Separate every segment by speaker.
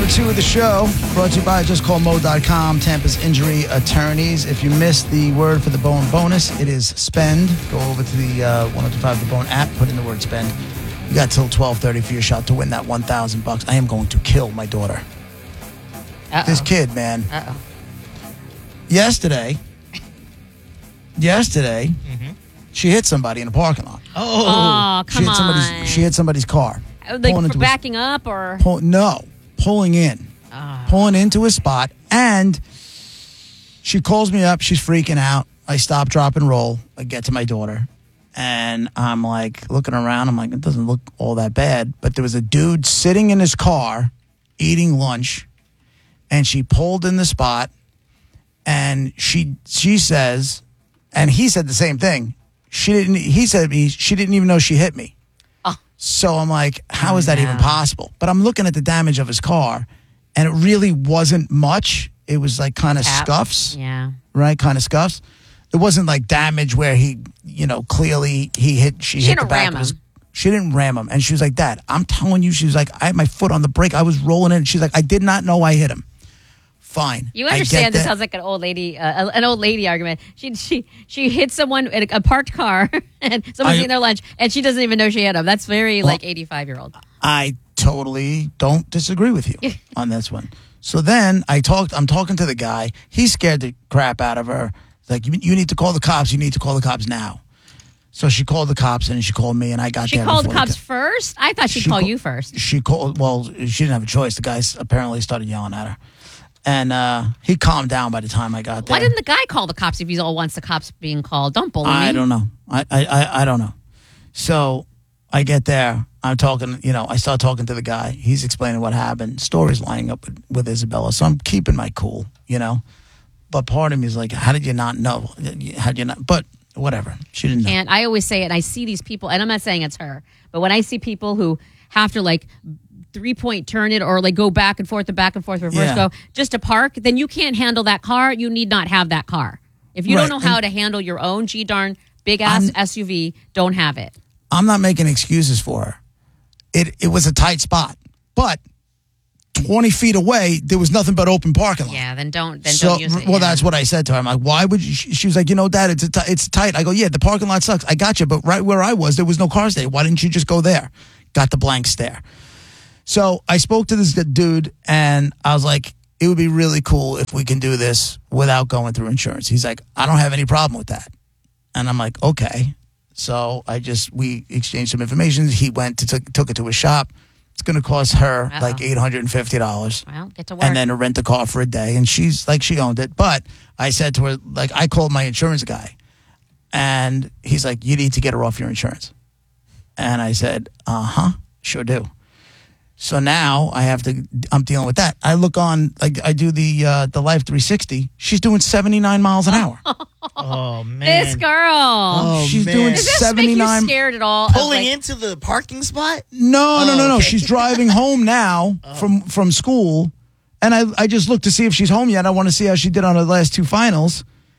Speaker 1: Number 2 of the show, brought to you by JustCallMo.com, Tampa's injury attorneys. If you missed the word for the Bone bonus, it is spend. Go over to the 1025 The Bone app, put in the word spend. You got till 12:30 for your shot to win that $1,000. I am going to kill my daughter.
Speaker 2: Uh-oh.
Speaker 1: This kid, man.
Speaker 2: Uh-oh.
Speaker 1: Yesterday, she hit somebody in a parking lot.
Speaker 2: Oh, come on.
Speaker 1: She hit somebody's car.
Speaker 2: Like for backing up or?
Speaker 1: Pulling in. Pulling into a spot. And she calls me up. She's freaking out. I stop, drop, and roll. I get to my daughter. And I'm like looking around. I'm like, it doesn't look all that bad. But there was a dude sitting in his car eating lunch. And she pulled in the spot. And she says, and he said the same thing. He said to me, she didn't even know she hit me. So I'm like, how is that even possible? But I'm looking at the damage of his car, and it really wasn't much. It was like kind of scuffs.
Speaker 2: Yeah.
Speaker 1: Right? Kind of scuffs. It wasn't like damage where he, clearly she hit the back of his. She didn't ram him. And she was like, Dad, I'm telling you, she was like, I had my foot on the brake. I was rolling in. She's like, I did not know I hit him. Fine.
Speaker 2: You understand this sounds like an old lady argument. She hit someone in a parked car and someone's eating their lunch and she doesn't even know she hit him. That's very 85-year-old.
Speaker 1: I totally don't disagree with you on this one. So then I'm talking to the guy. He scared the crap out of her. Like, you need to call the cops. You need to call the cops now. So she called the cops and she called me and I got there.
Speaker 2: She called the cops first? I thought she'd call you first.
Speaker 1: She called. Well, she didn't have a choice. The guy apparently started yelling at her. And he calmed down by the time I got there.
Speaker 2: Why didn't the guy call the cops if he all wants the cops being called? Don't bully me.
Speaker 1: I don't know. I don't know. So I get there. I'm talking, I start talking to the guy. He's explaining what happened. Story's lining up with Isabella. So I'm keeping my cool, But part of me is like, how did you not know? How did you not? But whatever. She didn't know.
Speaker 2: And I always say it, and I see these people, and I'm not saying it's her, but when I see people who have to three-point turn it or go back and forth, reverse go, just to park, then you can't handle that car. You need not have that car. If you don't know how to handle your own darn big-ass SUV, don't have it.
Speaker 1: I'm not making excuses for her. It was a tight spot. But 20 feet away, there was nothing but open parking lot.
Speaker 2: Yeah, don't use it.
Speaker 1: Well, that's what I said to her. I'm like, why would you? She was like, Dad, it's tight. I go, yeah, the parking lot sucks. I got you. But right where I was, there was no cars there. Why didn't you just go there? Got the blank stare. So I spoke to this dude, and I was like, it would be really cool if we can do this without going through insurance. He's like, I don't have any problem with that. And I'm like, okay. So we exchanged some information. He went took it to his shop. It's going to cost her like $850.
Speaker 2: Well, get to work.
Speaker 1: And then to rent the car for a day. And she's like, she owned it. But I said to her, I called my insurance guy. And he's like, you need to get her off your insurance. And I said, sure do. So now I'm dealing with that. I look on, I do the Life 360. She's doing 79 miles an hour.
Speaker 3: Oh, man.
Speaker 2: This girl.
Speaker 1: She's doing
Speaker 2: Does this
Speaker 1: 79.
Speaker 2: make you scared at all?
Speaker 3: Pulling into the parking spot?
Speaker 1: No.
Speaker 3: Okay.
Speaker 1: She's driving home now from school. And I just looked to see if she's home yet. I want to see how she did on her last two finals.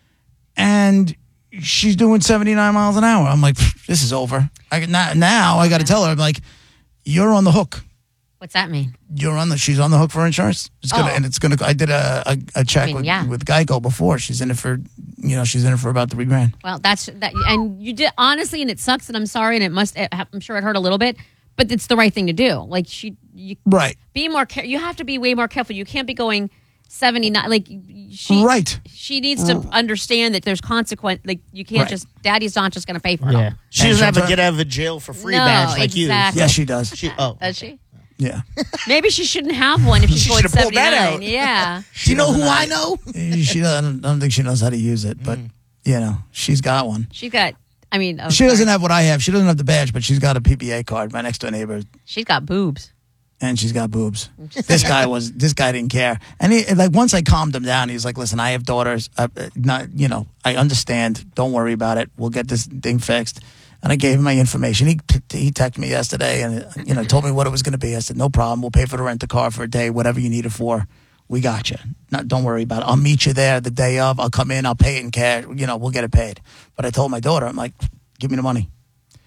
Speaker 1: And she's doing 79 miles an hour. I'm like, this is over. Now I got to tell her, I'm like, you're on the hook.
Speaker 2: What's that mean?
Speaker 1: She's on the hook for insurance. I did a check with Geico before. She's in it for, she's in it for about $3,000.
Speaker 2: Well, that's that, and you did honestly, and it sucks, and I'm sorry, and I'm sure it hurt a little bit, but it's the right thing to do.
Speaker 1: Right.
Speaker 2: Be more careful. You have to be way more careful. You can't be going 79.
Speaker 1: Right.
Speaker 2: She needs to understand that there's consequence. You can't Daddy's not just going to pay for it.
Speaker 3: Yeah. She doesn't have a get out of jail for free badge like you.
Speaker 1: Yes, she does.
Speaker 2: Does she?
Speaker 1: Yeah.
Speaker 2: Maybe she shouldn't have one if she's going 79.
Speaker 3: That out.
Speaker 2: Yeah.
Speaker 3: Do you know who I know?
Speaker 1: She doesn't. I don't think she knows how to use it, but she's got one.
Speaker 2: She got.
Speaker 1: She doesn't have what I have. She doesn't have the badge, but she's got a PPA card. My next door neighbor.
Speaker 2: She's got boobs.
Speaker 1: And she's got boobs. This guy didn't care. And he, once I calmed him down, he's like, listen, I have daughters. I understand. Don't worry about it. We'll get this thing fixed. And I gave him my information. He texted me yesterday and, told me what it was going to be. I said, no problem. We'll pay for the rent a car for a day, whatever you need it for. We got you. Don't worry about it. I'll meet you there the day of. I'll come in. I'll pay it in cash. We'll get it paid. But I told my daughter, I'm like, give me the money.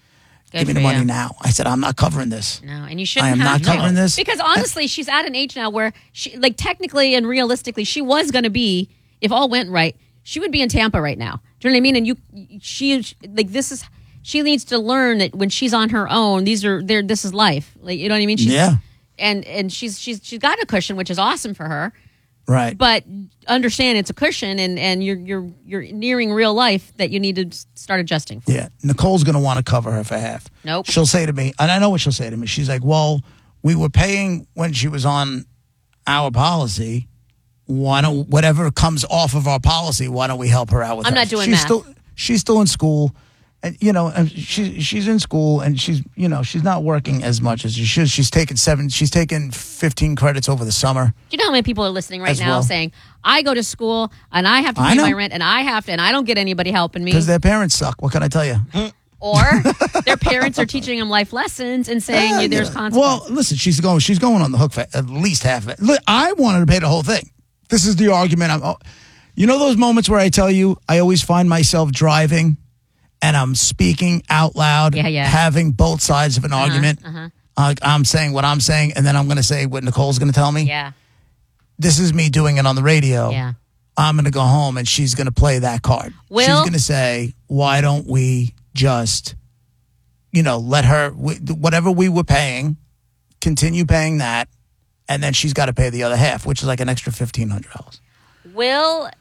Speaker 1: Give me the money now. I said, I'm not covering this.
Speaker 2: No, and you shouldn't
Speaker 1: I am
Speaker 2: have
Speaker 1: not covering this.
Speaker 2: Because honestly, she's at an age now where she, like, technically and realistically, she was going to be, if all went right, she would be in Tampa right now. Do you know what I mean? And she needs to learn that when she's on her own, this is life. Like, you know what I mean? And she's got a cushion, which is awesome for her.
Speaker 1: Right.
Speaker 2: But understand it's a cushion, and you're nearing real life that you need to start adjusting for.
Speaker 1: Yeah. Nicole's going to want to cover her for half.
Speaker 2: Nope.
Speaker 1: She'll say to me, and I know what she'll say to me. She's like, well, we were paying when she was on our policy. Why don't, whatever comes off of our policy, why don't we help her out with
Speaker 2: I'm
Speaker 1: that?
Speaker 2: not doing math.
Speaker 1: She's still in school. And, and she's in school, and she's not working as much as she should. She's taken 15 credits over the summer.
Speaker 2: Do you know how many people are listening right now saying, I go to school and I have to pay my rent and I don't get anybody helping me?
Speaker 1: Because their parents suck. What can I tell you?
Speaker 2: Or their parents are teaching them life lessons and saying there's consequences.
Speaker 1: Well, listen, she's going on the hook for at least half of it. Look, I wanted to pay the whole thing. This is the argument. You know those moments where I tell you I always find myself driving and I'm speaking out loud, having both sides of an argument. I'm saying what I'm saying, and then I'm going to say what Nicole's going to tell me.
Speaker 2: Yeah.
Speaker 1: This is me doing it on the radio.
Speaker 2: Yeah.
Speaker 1: I'm going to go home, and she's going to play that card. She's going to say, why don't we just, let her, whatever we were paying, continue paying that, and then she's got to pay the other half, which is like an extra $1,500.
Speaker 2: Will,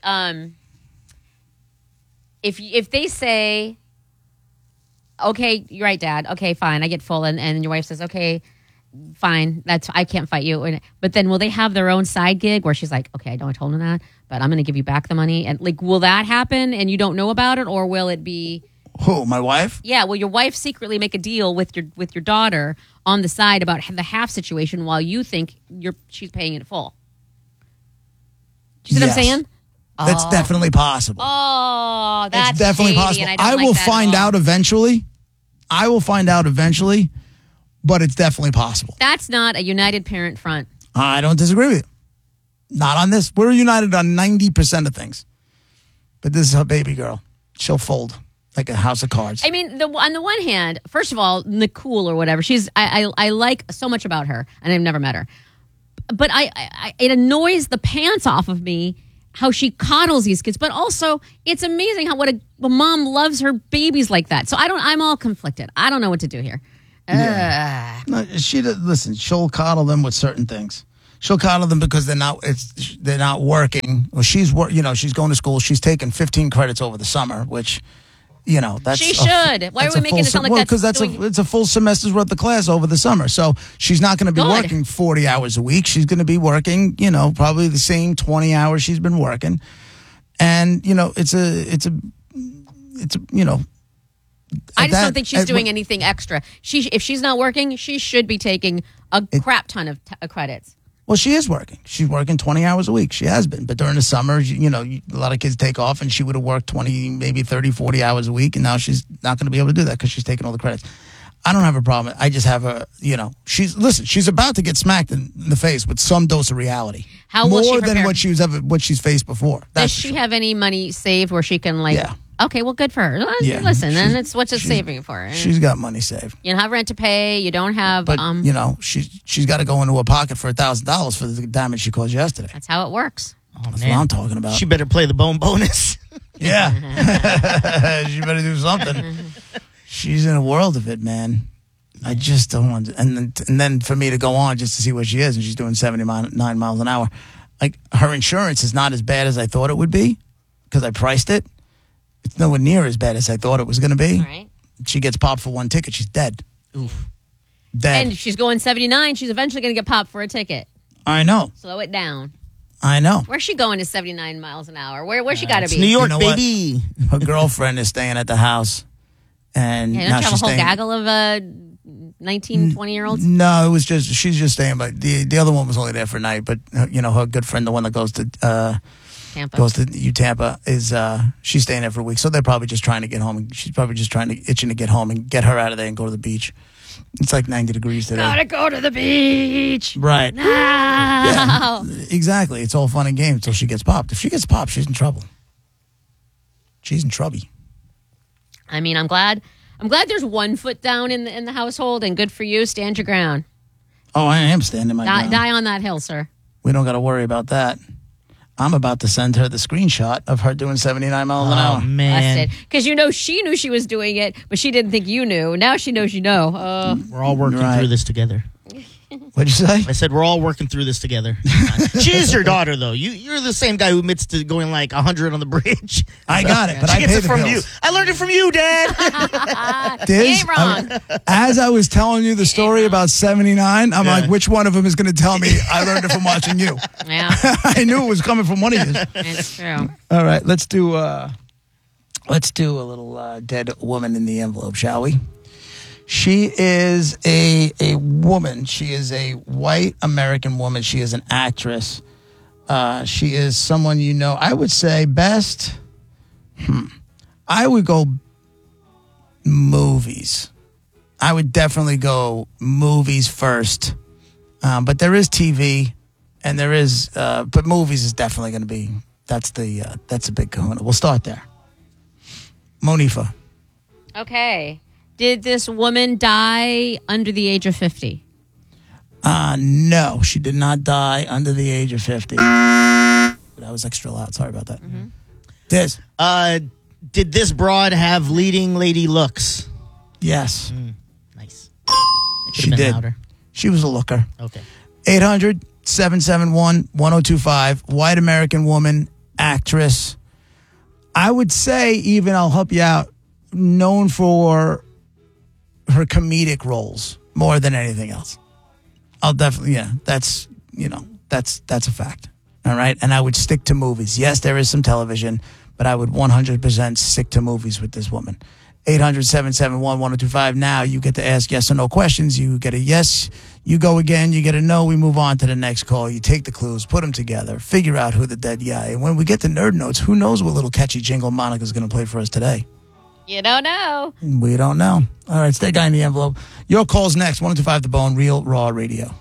Speaker 2: if they say, okay, you're right, Dad. Okay, fine, I get full, and your wife says, okay, fine, I can't fight you. But then will they have their own side gig where she's like, okay, I know I told him that, but I'm going to give you back the money, and like, will that happen and you don't know about it, or will it be?
Speaker 1: Who, my wife?
Speaker 2: Yeah, will your wife secretly make a deal with your daughter on the side about the half situation while you think she's paying it full? Do you see what I'm saying?
Speaker 1: That's definitely possible.
Speaker 2: Oh, that's
Speaker 1: definitely
Speaker 2: shady,
Speaker 1: possible.
Speaker 2: and I
Speaker 1: will find out eventually. I will find out eventually, but it's definitely possible.
Speaker 2: That's not a united parent front.
Speaker 1: I don't disagree with you. Not on this. We're united on 90% of things. But this is her baby girl. She'll fold like a house of cards.
Speaker 2: I mean, on the one hand, first of all, Nicole or whatever, I like so much about her, and I've never met her. But it annoys the pants off of me how she coddles these kids, but also it's amazing how what a mom loves her babies like that. So I'm all conflicted. I don't know what to do here.
Speaker 1: Yeah. No, listen, she'll coddle them with certain things. She'll coddle them because they're not working. Well, she's going to school. She's taking 15 credits over the summer, which that's
Speaker 2: she should. Why are we making it sound like
Speaker 1: because it's a full semester's worth of class over the summer. So she's not going to be working 40 hours a week. She's going to be working, probably the same 20 hours she's been working. And it's a
Speaker 2: I just don't think she's doing anything extra. If she's not working, she should be taking a crap ton of credits.
Speaker 1: Well, she is working. She's working 20 hours a week. She has been. But during the summer, a lot of kids take off, and she would have worked 20, maybe 30, 40 hours a week, and now she's not going to be able to do that because she's taking all the credits. I don't have a problem. I just have she's about to get smacked in the face with some dose of reality.
Speaker 2: How will she
Speaker 1: more
Speaker 2: prepare?
Speaker 1: than what she's faced before.
Speaker 2: Does she have any money saved where she can
Speaker 1: Yeah.
Speaker 2: Okay, well, good for her.
Speaker 1: Yeah,
Speaker 2: listen, and it's what's it saving for?
Speaker 1: She's got money saved.
Speaker 2: You don't have rent to pay. You don't have.
Speaker 1: But she's got to go into her pocket for $1,000 for the damage she caused yesterday.
Speaker 2: That's how it works.
Speaker 1: That's what I'm talking about.
Speaker 3: She better play the bone bonus.
Speaker 1: Yeah, she better do something. She's in a world of it, man. I just don't want to. And then for me to go on just to see where she is, and she's doing 79 miles an hour. Like, her insurance is not as bad as I thought it would be because I priced it. It's nowhere near as bad as I thought it was going to be.
Speaker 2: Right.
Speaker 1: She gets popped for one ticket. She's dead.
Speaker 3: Oof.
Speaker 1: Dead.
Speaker 2: And she's going 79. She's eventually going to get popped for a ticket.
Speaker 1: I know.
Speaker 2: Slow it down.
Speaker 1: I know.
Speaker 2: Where's she going to 79 miles an hour? Where's she got to be?
Speaker 3: New York, baby.
Speaker 1: Her girlfriend is staying at the house. And
Speaker 2: don't
Speaker 1: now
Speaker 2: you have
Speaker 1: she's
Speaker 2: a whole
Speaker 1: staying.
Speaker 2: gaggle of 19, 20-year-olds?
Speaker 1: No, it was she's just staying. But the other one was only there for a night. But, her good friend, the one that goes to
Speaker 2: Tampa.
Speaker 1: Goes to Tampa, is she's staying there for a week. So they're probably just trying to get home. And she's probably just itching to get home and get her out of there and go to the beach. It's like 90 degrees today.
Speaker 2: Gotta go to the beach.
Speaker 1: Right.
Speaker 2: No.
Speaker 1: Yeah, exactly. It's all fun and games until she gets popped. If she gets popped, she's in trouble. She's in trouble.
Speaker 2: I mean, I'm glad I'm glad there's 1 foot down in the household, and good for you. Stand your ground.
Speaker 1: Oh, I am standing my ground.
Speaker 2: Die on that hill, sir.
Speaker 1: We don't got to worry about that. I'm about to send her the screenshot of her doing 79 miles an hour.
Speaker 3: Oh, man.
Speaker 2: Because she knew she was doing it, but she didn't think you knew. Now she knows you know.
Speaker 3: We're all working through this together.
Speaker 1: What'd you say?
Speaker 3: I said we're all working through this together. She is your daughter, though. You're the same guy who admits to going like 100 on the bridge.
Speaker 1: I got it, but
Speaker 3: she
Speaker 1: I
Speaker 3: gets
Speaker 1: pay
Speaker 3: it
Speaker 1: the
Speaker 3: from
Speaker 1: bills.
Speaker 3: you. I learned it from you, Dad.
Speaker 1: Diz,
Speaker 2: ain't wrong.
Speaker 1: As I was telling you the story about 79, I'm like, which one of them is going to tell me I learned it from watching you?
Speaker 2: Yeah,
Speaker 1: I knew it was coming from one of you.
Speaker 2: it's true.
Speaker 1: All right, let's do a little dead woman in the envelope, shall we? She is a woman. She is a white American woman. She is an actress. She is someone you know. I would say best. I would go movies. I would definitely go movies first. But there is TV, and there is. But movies is definitely going to be. That's a big kahuna. We'll start there. Monifa.
Speaker 2: Okay. Did this woman die under the age of 50?
Speaker 1: No, she did not die under the age of 50. That was extra loud. Sorry about that. Mm-hmm. Diz.
Speaker 3: Did this broad have leading lady looks?
Speaker 1: Yes.
Speaker 3: Nice.
Speaker 1: She did.
Speaker 3: Louder.
Speaker 1: She was a looker.
Speaker 3: Okay.
Speaker 1: 800-771-1025. White American woman, actress. I would say even, I'll help you out, known for her comedic roles more than anything else. I'll definitely, that's a fact. All right. And I would stick to movies. Yes, there is some television, but I would 100% stick to movies with this woman. 800-771-1025. Now you get to ask yes or no questions. You get a yes, you go again, you get a no, we move on to the next call. You take the clues, put them together, figure out who the dead guy. And when we get to Nerd Notes, who knows what little catchy jingle Monica's going to play for us today?
Speaker 2: You don't know.
Speaker 1: We don't know. All right, stay guy in the envelope. Your call's next. 1025 The Bone, Real Raw Radio.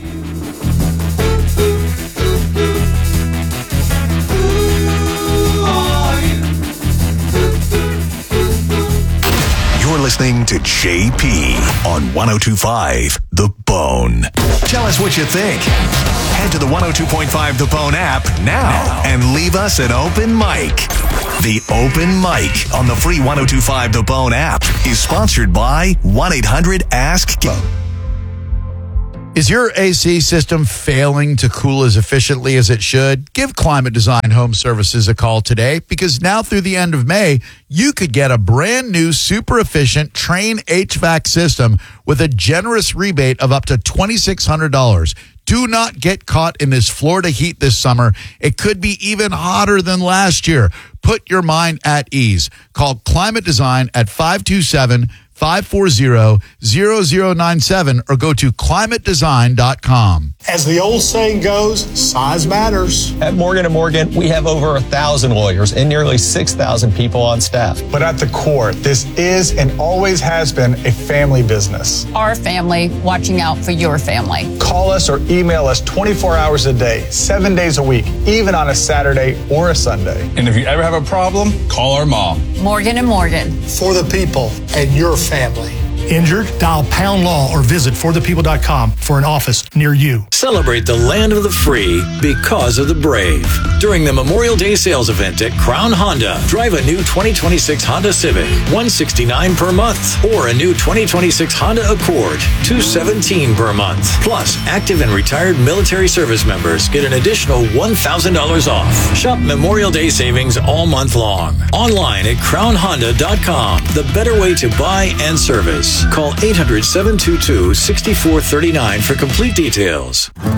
Speaker 4: You're listening to JP on 1025 The Bone. Tell us what you think. Head to the 102.5 The Bone app now and leave us an open mic. The Open Mic on the free 1025 The Bone app is sponsored by 1-800-ASK-BONE.
Speaker 5: Is your AC system failing to cool as efficiently as it should? Give Climate Design Home Services a call today, because now through the end of May, you could get a brand new super efficient Trane HVAC system with a generous rebate of up to $2,600. Do not get caught in this Florida heat this summer. It could be even hotter than last year. Put your mind at ease. Call Climate Design at 527-540-0097 or go to climatedesign.com.
Speaker 6: As the old saying goes, size matters.
Speaker 7: At Morgan & Morgan, we have over 1,000 lawyers and nearly 6,000 people on staff.
Speaker 6: But at the core, this is and always has been a family business.
Speaker 8: Our family watching out for your family.
Speaker 6: Call us or email us 24 hours a day, 7 days a week, even on a Saturday or a Sunday.
Speaker 9: And if you ever have a problem, call our mom.
Speaker 8: Morgan & Morgan.
Speaker 10: For the people and your family.
Speaker 11: Injured? Dial Pound Law or visit forthepeople.com for an office near you.
Speaker 12: Celebrate the land of the free because of the brave. During the Memorial Day sales event at Crown Honda, drive a new 2026 Honda Civic, $169 per month, or a new 2026 Honda Accord, $217 per month. Plus, active and retired military service members get an additional $1,000 off. Shop Memorial Day savings all month long. Online at crownhonda.com, the better way to buy and service. Call 800-722-6439 for complete details.